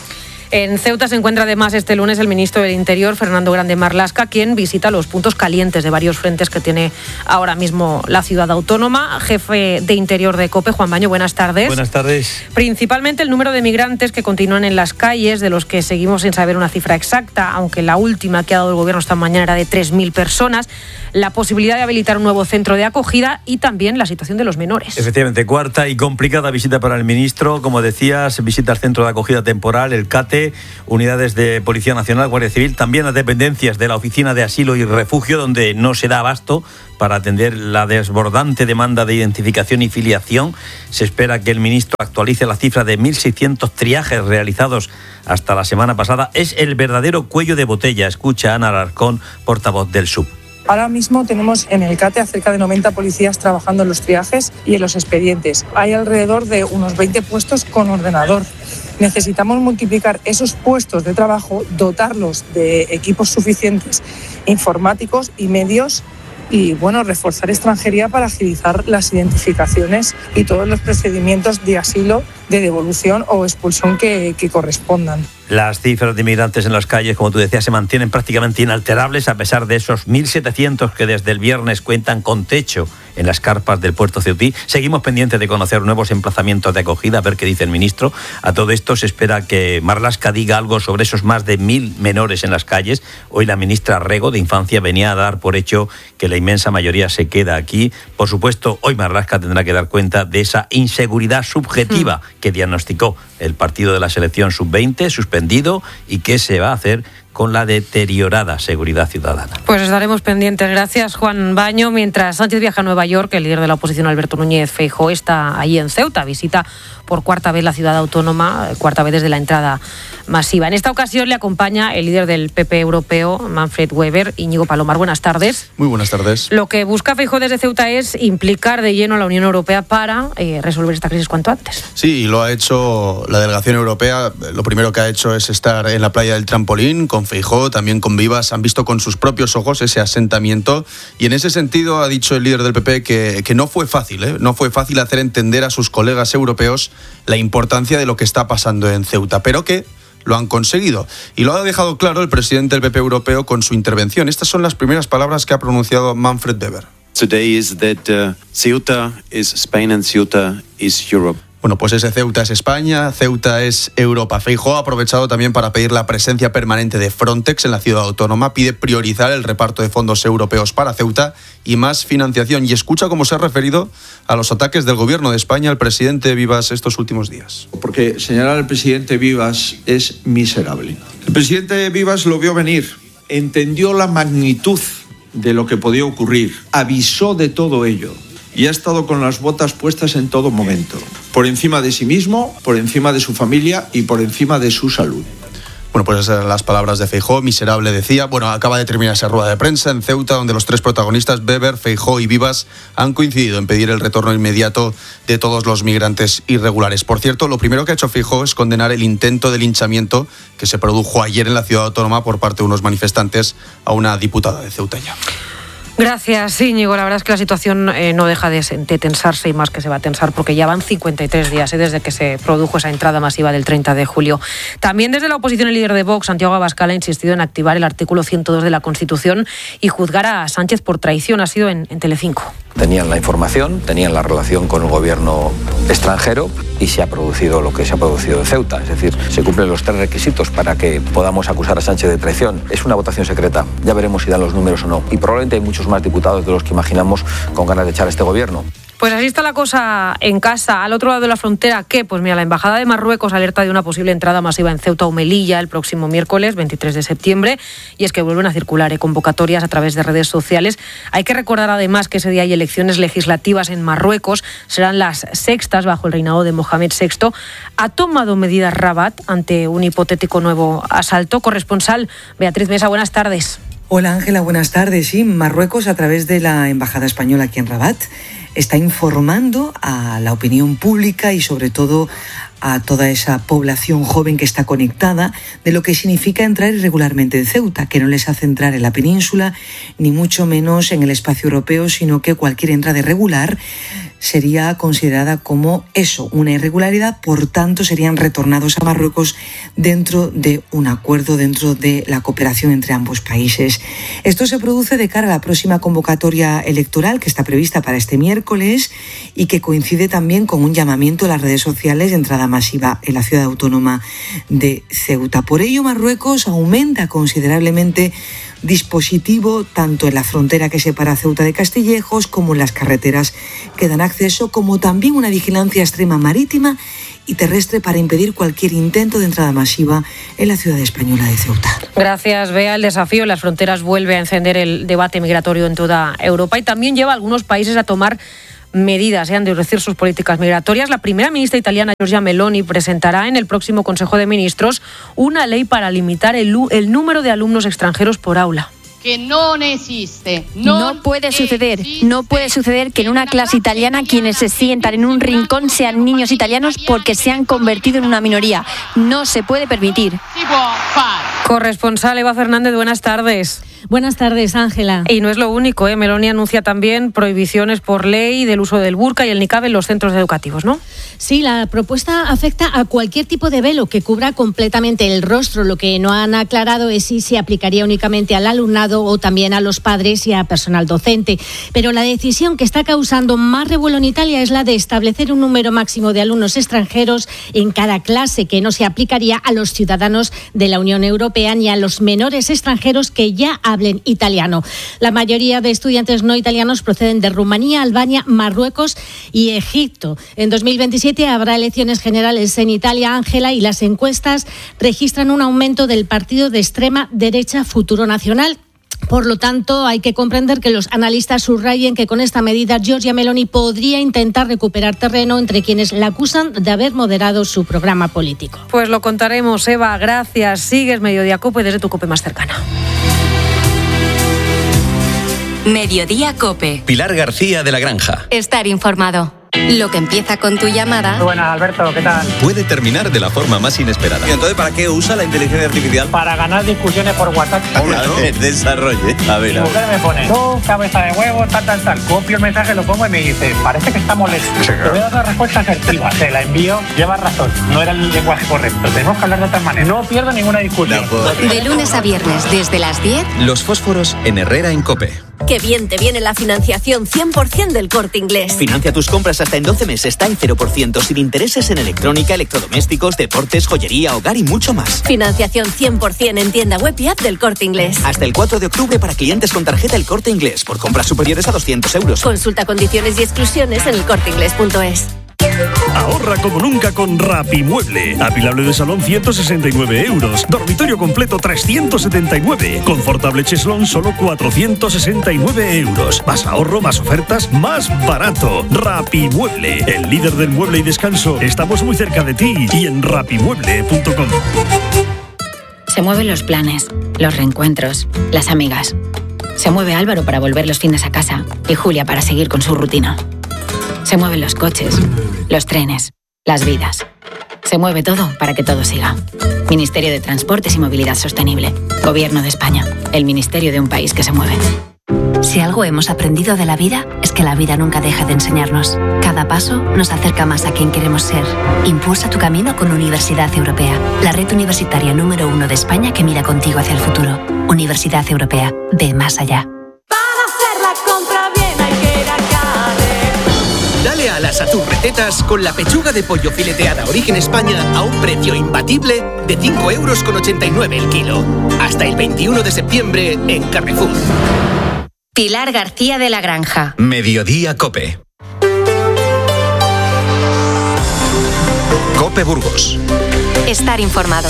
En Ceuta se encuentra además este lunes el ministro del Interior, Fernando Grande Marlaska, quien visita los puntos calientes de varios frentes que tiene ahora mismo la ciudad autónoma. Jefe de Interior de COPE, Juan Baño, buenas tardes. Buenas tardes. Principalmente el número de migrantes que continúan en las calles, de los que seguimos sin saber una cifra exacta, aunque la última que ha dado el gobierno esta mañana era de tres mil personas, la posibilidad de habilitar un nuevo centro de acogida y también la situación de los menores. Efectivamente, cuarta y complicada visita para el ministro. Como decías, visita al centro de acogida temporal, el CATE, unidades de Policía Nacional, Guardia Civil, también las dependencias de la Oficina de Asilo y Refugio, donde no se da abasto para atender la desbordante demanda de identificación y filiación. Se espera que el ministro actualice la cifra de mil seiscientos triajes realizados hasta la semana pasada. Es el verdadero cuello de botella, escucha Ana Alarcón, portavoz del S U B. Ahora mismo tenemos en el CATE a cerca de noventa policías trabajando en los triajes y en los expedientes. Hay alrededor de unos veinte puestos con ordenador. Necesitamos multiplicar esos puestos de trabajo, dotarlos de equipos suficientes informáticos y medios y, bueno, reforzar extranjería para agilizar las identificaciones y todos los procedimientos de asilo, de devolución o expulsión que, que correspondan. Las cifras de inmigrantes en las calles, como tú decías, se mantienen prácticamente inalterables a pesar de esos mil setecientos que desde el viernes cuentan con techo en las carpas del puerto ceutí. Seguimos pendientes de conocer nuevos emplazamientos de acogida, a ver qué dice el ministro. A todo esto se espera que Marlaska diga algo sobre esos más de mil menores en las calles. Hoy la ministra Rego de Infancia venía a dar por hecho que la inmensa mayoría se queda aquí. Por supuesto, hoy Marlaska tendrá que dar cuenta de esa inseguridad subjetiva mm. que diagnosticó el partido de la selección sub veinte, suspendido, y qué se va a hacer con la deteriorada seguridad ciudadana. Pues estaremos pendientes. Gracias, Juan Baño. Mientras Sánchez viaja a Nueva York, el líder de la oposición, Alberto Núñez Feijóo, está allí en Ceuta. Visita por cuarta vez la ciudad autónoma, cuarta vez desde la entrada masiva. En esta ocasión le acompaña el líder del P P europeo, Manfred Weber. Íñigo Palomar, buenas tardes. Muy buenas tardes. Lo que busca Feijóo desde Ceuta es implicar de lleno a la Unión Europea para eh, resolver esta crisis cuanto antes. Sí, y lo ha hecho la delegación europea. Lo primero que ha hecho es estar en la playa del Trampolín con Feijóo, también con Vivas. Han visto con sus propios ojos ese asentamiento y en ese sentido ha dicho el líder del P P que, que no fue fácil, ¿eh? no fue fácil hacer entender a sus colegas europeos la importancia de lo que está pasando en Ceuta, pero que lo han conseguido. Y lo ha dejado claro el presidente del P P europeo con su intervención. Estas son las primeras palabras que ha pronunciado Manfred Weber. Today is that uh, Ceuta is Spain and Ceuta is Europe. Bueno, pues ese Ceuta es España, Ceuta es Europa. Feijóo ha aprovechado también para pedir la presencia permanente de Frontex en la ciudad autónoma, pide priorizar el reparto de fondos europeos para Ceuta y más financiación. Y escucha cómo se ha referido a los ataques del gobierno de España al presidente Vivas estos últimos días. Porque señalar al presidente Vivas es miserable. El presidente Vivas lo vio venir, entendió la magnitud de lo que podía ocurrir, avisó de todo ello. Y ha estado con las botas puestas en todo momento, por encima de sí mismo, por encima de su familia y por encima de su salud. Bueno, pues esas eran las palabras de Feijóo, miserable decía. Bueno, acaba de terminar esa rueda de prensa en Ceuta, donde los tres protagonistas, Weber, Feijóo y Vivas, han coincidido en pedir el retorno inmediato de todos los migrantes irregulares. Por cierto, lo primero que ha hecho Feijóo es condenar el intento de linchamiento que se produjo ayer en la ciudad autónoma por parte de unos manifestantes a una diputada de Ceuta ya. Gracias, Íñigo. La verdad es que la situación eh, no deja de, de tensarse y más que se va a tensar porque ya van cincuenta y tres días eh, desde que se produjo esa entrada masiva del treinta de julio. También desde la oposición el líder de Vox, Santiago Abascal, ha insistido en activar el artículo ciento dos de la Constitución y juzgar a Sánchez por traición. Ha sido en, en Telecinco. Tenían la información, tenían la relación con el gobierno extranjero y se ha producido lo que se ha producido en Ceuta. Es decir, se cumplen los tres requisitos para que podamos acusar a Sánchez de traición. Es una votación secreta. Ya veremos si dan los números o no. Y probablemente hay muchos más diputados de los que imaginamos con ganas de echar a este gobierno. Pues así está la cosa en casa. Al otro lado de la frontera, ¿qué? Pues mira, la Embajada de Marruecos alerta de una posible entrada masiva en Ceuta o Melilla el próximo miércoles, veintitrés de septiembre, y es que vuelven a circular eh, convocatorias a través de redes sociales. Hay que recordar además que ese día hay elecciones legislativas en Marruecos, serán las sextas bajo el reinado de Mohamed sexto. Ha tomado medidas Rabat ante un hipotético nuevo asalto. Corresponsal Beatriz Mesa, buenas tardes. Hola Ángela, buenas tardes. Sí, Marruecos, a través de la Embajada Española aquí en Rabat, está informando a la opinión pública y sobre todo a toda esa población joven que está conectada de lo que significa entrar irregularmente en Ceuta, que no les hace entrar en la península, ni mucho menos en el espacio europeo, sino que cualquier entrada irregular sería considerada como eso, una irregularidad, por tanto serían retornados a Marruecos dentro de un acuerdo, dentro de la cooperación entre ambos países. Esto se produce de cara a la próxima convocatoria electoral que está prevista para este miércoles y que coincide también con un llamamiento a las redes sociales de entrada masiva en la ciudad autónoma de Ceuta. Por ello, Marruecos aumenta considerablemente dispositivo tanto en la frontera que separa Ceuta de Castillejos como en las carreteras que dan acceso, como también una vigilancia extrema marítima y terrestre para impedir cualquier intento de entrada masiva en la ciudad española de Ceuta. Gracias, Bea. El desafío en las fronteras vuelve a encender el debate migratorio en toda Europa y también lleva a algunos países a tomar medidas, ¿eh? a endurecer sus políticas migratorias. La primera ministra italiana, Giorgia Meloni, presentará en el próximo Consejo de Ministros una ley para limitar el, el número de alumnos extranjeros por aula. Que no existe. No, no puede suceder. No puede suceder que en una clase italiana quienes se sientan en un rincón sean niños italianos porque se han convertido en una minoría. No se puede permitir. Corresponsal Eva Fernández, buenas tardes. Buenas tardes, Ángela. Y no es lo único, ¿eh? Meloni anuncia también prohibiciones por ley del uso del burka y el niqab en los centros educativos, ¿no? Sí, la propuesta afecta a cualquier tipo de velo que cubra completamente el rostro. Lo que no han aclarado es si se aplicaría únicamente al alumnado o también a los padres y a personal docente. Pero la decisión que está causando más revuelo en Italia es la de establecer un número máximo de alumnos extranjeros en cada clase, que no se aplicaría a los ciudadanos de la Unión Europea ni a los menores extranjeros que ya hablen italiano. La mayoría de estudiantes no italianos proceden de Rumanía, Albania, Marruecos y Egipto. En dos mil veintisiete habrá elecciones generales en Italia, Ángela, y las encuestas registran un aumento del partido de extrema derecha Futuro Nacional. Por lo tanto, hay que comprender que los analistas subrayen que con esta medida Giorgia Meloni podría intentar recuperar terreno entre quienes la acusan de haber moderado su programa político. Pues lo contaremos, Eva. Gracias. Sigues Mediodía Cope desde tu Cope más cercana. Mediodía Cope. Pilar García de la Granja. Estar informado. Lo que empieza con tu llamada. Buenas, Alberto, ¿qué tal? Puede terminar de la forma más inesperada. ¿Y entonces para qué usa la inteligencia artificial? Para ganar discusiones por WhatsApp. Claro, desarrolle. A ver, Mi a ver. mujer me pone, tú, cabeza de huevo, tal, tal, tal. Copio el mensaje, lo pongo y me dice, parece que está molesto. Te voy a dar una respuesta asertiva. Se la envío, lleva razón. No era el lenguaje correcto. Tenemos que hablar de otra manera. No pierdo ninguna discusión. De lunes a viernes, desde las diez. Los fósforos en Herrera en Cope. Qué bien te viene la financiación cien por ciento del Corte Inglés. Financia tus compras hasta en doce meses, está en cero por ciento, sin intereses en electrónica, electrodomésticos, deportes, joyería, hogar y mucho más. Financiación cien por ciento en tienda web y app del Corte Inglés. Hasta el cuatro de octubre para clientes con tarjeta El Corte Inglés, por compras superiores a doscientos euros. Consulta condiciones y exclusiones en el corte inglés punto es. Ahorra como nunca con Rapimueble. Apilable de salón ciento sesenta y nueve euros. Dormitorio completo trescientos setenta y nueve. Confortable cheslón solo cuatrocientos sesenta y nueve euros. Más ahorro, más ofertas, más barato. Rapimueble, el líder del mueble y descanso. Estamos muy cerca de ti y en rapimueble punto com. Se mueven los planes, los reencuentros, las amigas. Se mueve Álvaro para volver los fines a casa y Julia para seguir con su rutina. Se mueven los coches, los trenes, las vidas. Se mueve todo para que todo siga. Ministerio de Transportes y Movilidad Sostenible. Gobierno de España. El ministerio de un país que se mueve. Si algo hemos aprendido de la vida, es que la vida nunca deja de enseñarnos. Cada paso nos acerca más a quien queremos ser. Impulsa tu camino con Universidad Europea, la red universitaria número uno de España que mira contigo hacia el futuro. Universidad Europea, ve más allá. Dale alas a tus recetas con la pechuga de pollo fileteada Origen España a un precio imbatible de cinco euros con ochenta y nueve el kilo. Hasta el veintiuno de septiembre en Carrefour. Pilar García de la Granja. Mediodía Cope. Cope Burgos. Estar informado.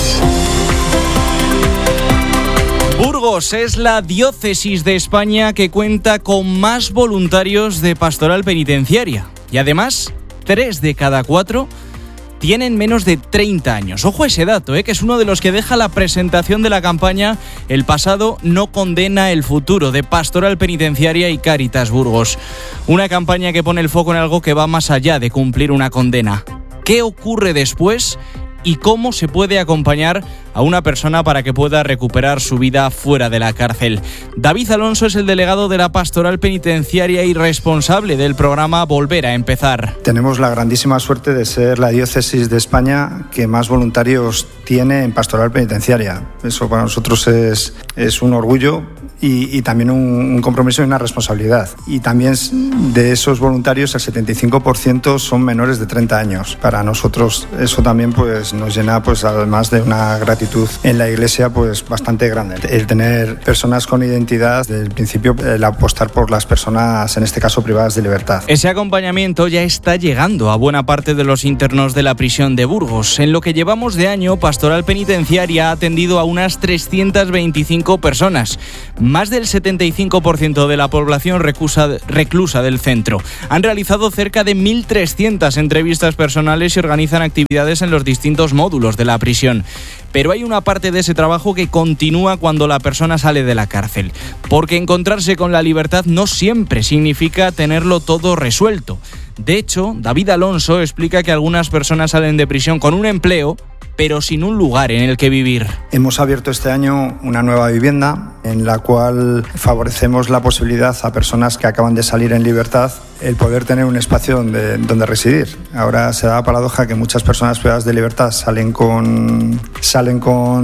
Burgos es la diócesis de España que cuenta con más voluntarios de pastoral penitenciaria. Y además, tres de cada cuatro tienen menos de treinta años. Ojo a ese dato, ¿eh? que es uno de los que deja la presentación de la campaña El pasado no condena el futuro, de Pastoral Penitenciaria y Cáritas Burgos. Una campaña que pone el foco en algo que va más allá de cumplir una condena. ¿Qué ocurre después? y cómo se puede acompañar a una persona para que pueda recuperar su vida fuera de la cárcel. David Alonso es el delegado de la Pastoral Penitenciaria y responsable del programa Volver a Empezar. Tenemos la grandísima suerte de ser la diócesis de España que más voluntarios tiene en Pastoral Penitenciaria. Eso para nosotros es, es un orgullo y, y también un, un compromiso y una responsabilidad. Y también de esos voluntarios el setenta y cinco por ciento son menores de treinta años. Para nosotros eso también pues, nos llena, pues, además de una gratitud en la Iglesia pues, bastante grande. El tener personas con identidad, desde el principio el apostar por las personas, en este caso privadas de libertad. Ese acompañamiento ya está llegando a buena parte de los internos de la prisión de Burgos. En lo que llevamos de año, Pastoral Penitenciaria ha atendido a unas trescientas veinticinco personas, más del setenta y cinco por ciento de la población reclusa, reclusa del centro. Han realizado cerca de mil trescientas entrevistas personales y organizan actividades en los distintos módulos de la prisión. Pero hay una parte de ese trabajo que continúa cuando la persona sale de la cárcel, porque encontrarse con la libertad no siempre significa tenerlo todo resuelto. De hecho, David Alonso explica que algunas personas salen de prisión con un empleo, pero sin un lugar en el que vivir. Hemos abierto este año una nueva vivienda en la cual favorecemos la posibilidad a personas que acaban de salir en libertad el poder tener un espacio donde, donde residir. Ahora se da la paradoja que muchas personas privadas de libertad salen con, salen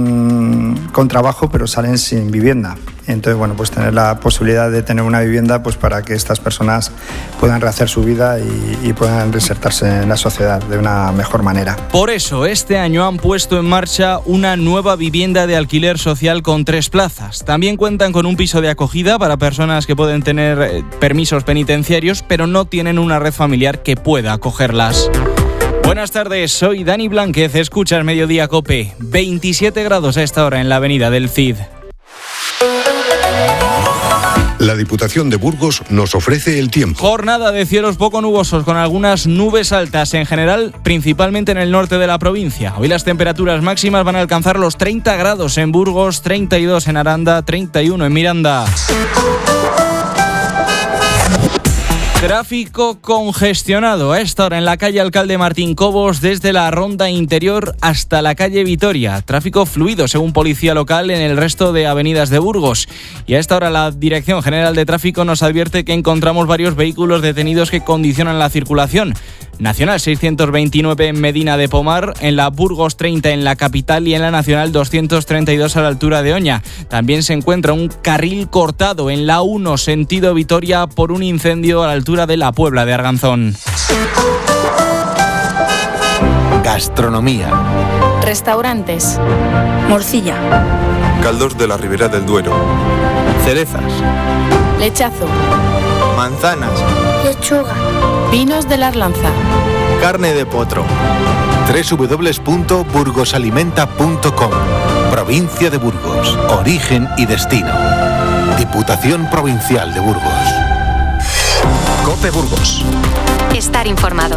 con, con trabajo, pero salen sin vivienda. Entonces, bueno, pues tener la posibilidad de tener una vivienda pues para que estas personas puedan rehacer su vida y, y puedan reinsertarse en la sociedad de una mejor manera. Por eso, este año han puesto en marcha una nueva vivienda de alquiler social con tres plazas. También cuentan con un piso de acogida para personas que pueden tener eh, permisos penitenciarios, pero no tienen una red familiar que pueda acogerlas. Buenas tardes, soy Dani Blánquez, escuchas Mediodía COPE. veintisiete grados a esta hora en la avenida del Cid. La Diputación de Burgos nos ofrece el tiempo. Jornada de cielos poco nubosos con algunas nubes altas en general, principalmente en el norte de la provincia. Hoy las temperaturas máximas van a alcanzar los treinta grados en Burgos, treinta y dos en Aranda, treinta y uno en Miranda. Tráfico congestionado a esta hora en la calle Alcalde Martín Cobos desde la ronda interior hasta la calle Vitoria. Tráfico fluido según policía local en el resto de avenidas de Burgos. Y a esta hora la Dirección General de Tráfico nos advierte que encontramos varios vehículos detenidos que condicionan la circulación. Nacional seiscientos veintinueve en Medina de Pomar, en la Burgos treinta en la capital y en la Nacional doscientos treinta y dos a la altura de Oña. También se encuentra un carril cortado en la uno sentido Vitoria por un incendio a la altura de la Puebla de Arganzón. Gastronomía. Restaurantes. Morcilla. Caldos de la Ribera del Duero. Cerezas. Lechazo. Manzanas. Lechuga. Vinos de la Arlanza. Carne de potro. doble u doble u doble u punto burgosalimenta punto com. Provincia de Burgos. Origen y destino. Diputación Provincial de Burgos. COPE Burgos. Estar informado.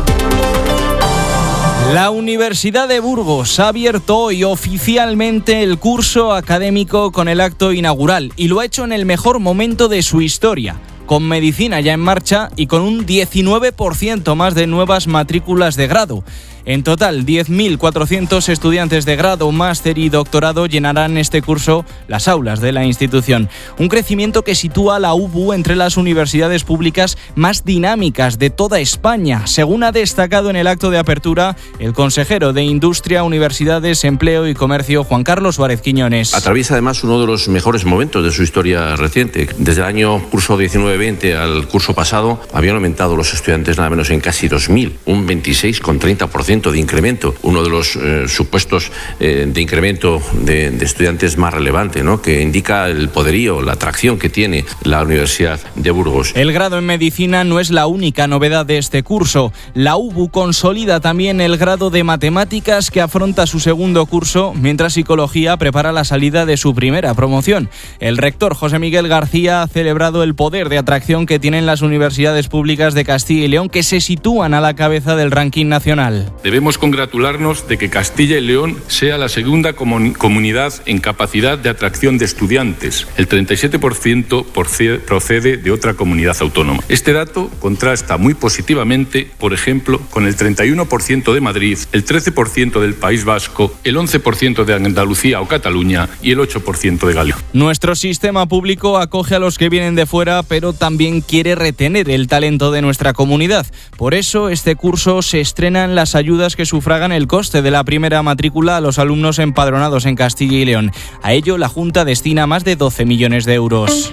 La Universidad de Burgos ha abierto hoy oficialmente el curso académico con el acto inaugural y lo ha hecho en el mejor momento de su historia, con medicina ya en marcha y con un diecinueve por ciento más de nuevas matrículas de grado. En total, diez mil cuatrocientos estudiantes de grado, máster y doctorado llenarán este curso las aulas de la institución. Un crecimiento que sitúa a la U B U entre las universidades públicas más dinámicas de toda España, según ha destacado en el acto de apertura el consejero de Industria, Universidades, Empleo y Comercio, Juan Carlos Suárez Quiñones. Atraviesa además uno de los mejores momentos de su historia reciente. Desde el año curso diecinueve veinte al curso pasado habían aumentado los estudiantes nada menos en casi dos mil, un veintiséis coma treinta por ciento de incremento, uno de los eh, supuestos eh, de incremento de, de estudiantes más relevante, ¿no?, que indica el poderío, la atracción que tiene la Universidad de Burgos. El grado en medicina no es la única novedad de este curso. La U B U consolida también el grado de matemáticas que afronta su segundo curso, mientras psicología prepara la salida de su primera promoción. El rector José Miguel García ha celebrado el poder de atracción que tienen las universidades públicas de Castilla y León, que se sitúan a la cabeza del ranking nacional. debemos congratularnos de que Castilla y León sea la segunda comun- comunidad en capacidad de atracción de estudiantes. El treinta y siete por ciento procede de otra comunidad autónoma. Este dato contrasta muy positivamente, por ejemplo, con el treinta y uno por ciento de Madrid, el trece por ciento del País Vasco, el once por ciento de Andalucía o Cataluña y el ocho por ciento de Galicia. Nuestro sistema público acoge a los que vienen de fuera, pero también quiere retener el talento de nuestra comunidad. Por eso, este curso se estrenan las ayudas que sufragan el coste de la primera matrícula a los alumnos empadronados en Castilla y León. A ello, la Junta destina más de doce millones de euros.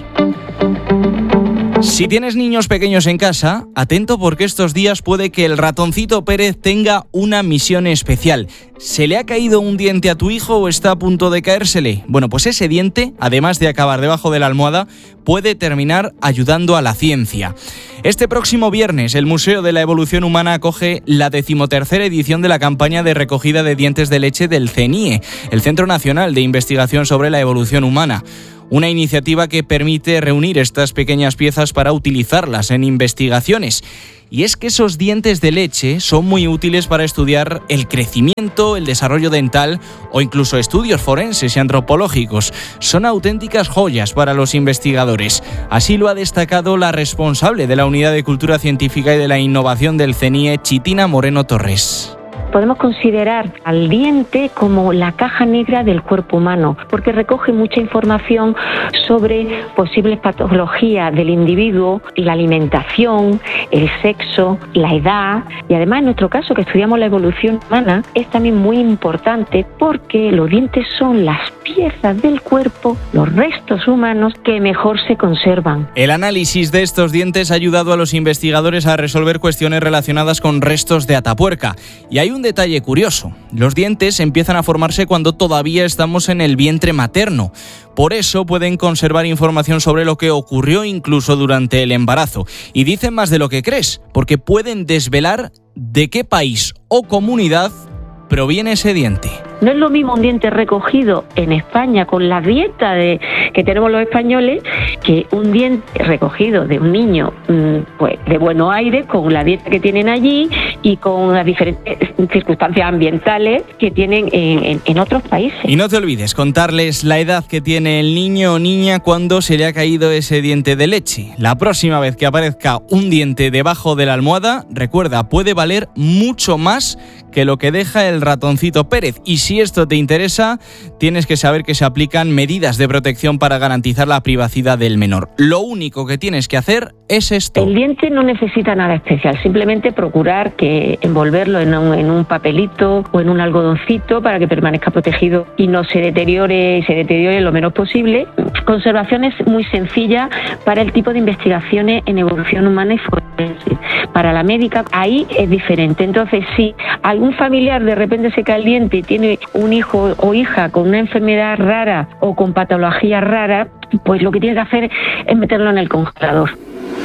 Si tienes niños pequeños en casa, atento porque estos días puede que el ratoncito Pérez tenga una misión especial. ¿Se le ha caído un diente a tu hijo o está a punto de caérsele? Bueno, pues ese diente, además de acabar debajo de la almohada, puede terminar ayudando a la ciencia. Este próximo viernes, el Museo de la Evolución Humana acoge la decimotercera edición de la campaña de recogida de dientes de leche del C E N I E, el Centro Nacional de Investigación sobre la Evolución Humana. Una iniciativa que permite reunir estas pequeñas piezas para utilizarlas en investigaciones. Y es que esos dientes de leche son muy útiles para estudiar el crecimiento, el desarrollo dental o incluso estudios forenses y antropológicos. Son auténticas joyas para los investigadores. Así lo ha destacado la responsable de la Unidad de Cultura Científica y de la Innovación del C E N I E, Chitina Moreno Torres. Podemos considerar al diente como la caja negra del cuerpo humano, porque recoge mucha información sobre posibles patologías del individuo, la alimentación, el sexo, la edad, y además en nuestro caso que estudiamos la evolución humana es también muy importante porque los dientes son las piezas del cuerpo, los restos humanos que mejor se conservan. El análisis de estos dientes ha ayudado a los investigadores a resolver cuestiones relacionadas con restos de Atapuerca. Y hay un detalle curioso. Los dientes empiezan a formarse cuando todavía estamos en el vientre materno. Por eso pueden conservar información sobre lo que ocurrió incluso durante el embarazo. Y dicen más de lo que crees, porque pueden desvelar de qué país o comunidad proviene ese diente. No es lo mismo un diente recogido en España con la dieta de, que tenemos los españoles que un diente recogido de un niño pues, de Buenos Aires con la dieta que tienen allí y con las diferentes circunstancias ambientales que tienen en, en, en otros países. Y no te olvides contarles la edad que tiene el niño o niña cuando se le ha caído ese diente de leche. La próxima vez que aparezca un diente debajo de la almohada, recuerda, puede valer mucho más que lo que deja el ratoncito Pérez. Y si esto te interesa, tienes que saber que se aplican medidas de protección para garantizar la privacidad del menor. Lo único que tienes que hacer es esto. El diente no necesita nada especial, simplemente procurar que envolverlo en un, en un papelito o en un algodoncito para que permanezca protegido y no se deteriore, se deteriore lo menos posible. Conservación es muy sencilla para el tipo de investigaciones en evolución humana y forense. Para la médica ahí es diferente. Entonces, si algún familiar de repente se cae el diente y tiene un hijo o hija con una enfermedad rara o con patología rara, pues lo que tiene que hacer es meterlo en el congelador.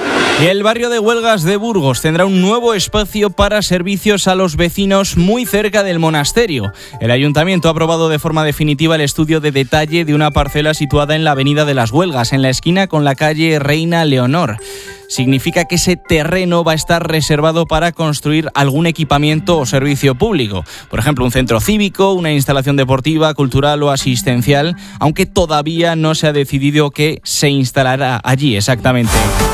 Y el barrio de Huelgas de Burgos tendrá un nuevo espacio para servicios a los vecinos muy cerca del monasterio. El ayuntamiento ha aprobado de forma definitiva el estudio de detalle de una parcela situada en la avenida de las Huelgas, en la esquina con la calle Reina Leonor. Significa que ese terreno va a estar reservado para construir algún equipamiento o servicio público. Por ejemplo, un centro cívico, una instalación deportiva, cultural o asistencial, aunque todavía no se ha decidido qué se instalará allí exactamente.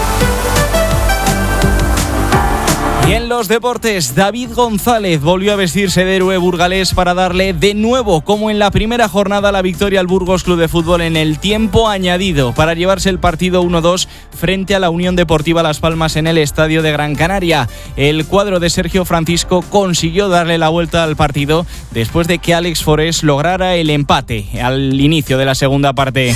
Y en los deportes, David González volvió a vestirse de héroe burgalés para darle de nuevo, como en la primera jornada, la victoria al Burgos Club de Fútbol en el tiempo añadido para llevarse el partido uno dos frente a la Unión Deportiva Las Palmas en el Estadio de Gran Canaria. El cuadro de Sergio Francisco consiguió darle la vuelta al partido después de que Alex Forés lograra el empate al inicio de la segunda parte.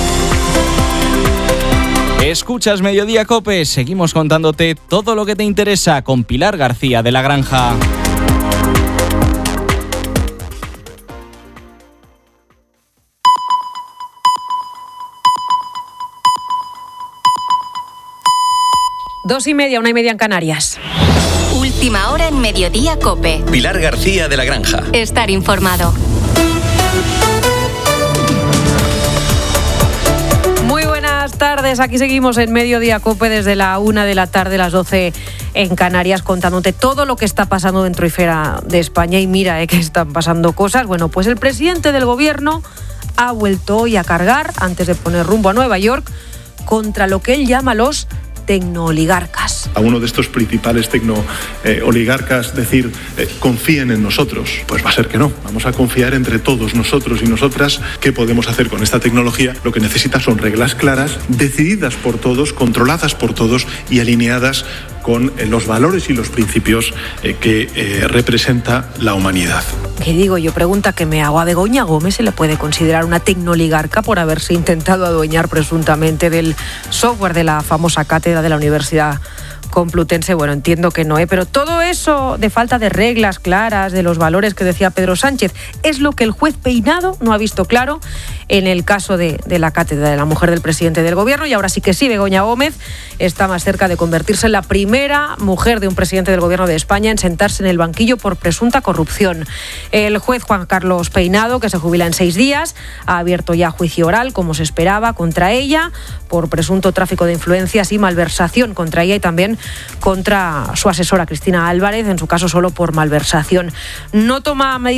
Escuchas Mediodía Cope, seguimos contándote todo lo que te interesa con Pilar García de La Granja. Dos y media, una y media en Canarias. Última hora en Mediodía Cope. Pilar García de La Granja. Estar informado. Buenas tardes, aquí seguimos en Mediodía Cope desde la una de la tarde, las doce en Canarias, contándote todo lo que está pasando dentro y fuera de España. Y mira, eh, que están pasando cosas. Bueno, pues el presidente del gobierno ha vuelto hoy a cargar, antes de poner rumbo a Nueva York, contra lo que él llama los tecnooligarcas. A uno de estos principales tecnooligarcas eh, decir, eh, confíen en nosotros, pues va a ser que no. Vamos a confiar entre todos nosotros y nosotras qué podemos hacer con esta tecnología. Lo que necesita son reglas claras, decididas por todos, controladas por todos y alineadas con eh, los valores y los principios eh, que eh, representa la humanidad. ¿Qué digo yo? Pregunta que me hago. ¿A Begoña Gómez se le puede considerar una tecnooligarca por haberse intentado adueñar presuntamente del software de la famosa cátedra de la Universidad Complutense? Bueno, entiendo que no, ¿eh? Pero todo eso de falta de reglas claras, de los valores que decía Pedro Sánchez, es lo que el juez Peinado no ha visto claro en el caso de, de la cátedra de la mujer del presidente del gobierno. Y ahora sí que sí, Begoña Gómez está más cerca de convertirse en la primera mujer de un presidente del gobierno de España en sentarse en el banquillo por presunta corrupción. El juez Juan Carlos Peinado, que se jubila en seis días, ha abierto ya juicio oral, como se esperaba, contra ella por presunto tráfico de influencias y malversación contra ella y también contra su asesora Cristina Álvarez, en su caso solo por malversación. No toma medidas